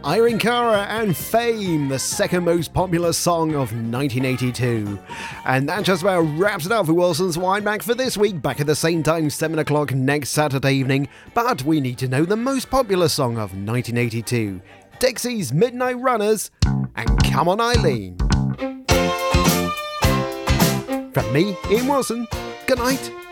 Irene Cara and Fame, the second most popular song of 1982. And that just about wraps it up for Wilson's Wind Back for this week, back at the same time, 7 o'clock next Saturday evening. But we need to know the most popular song of 1982. Dixie's Midnight Runners and Come On Eileen. From me, Ian Wilson, good night.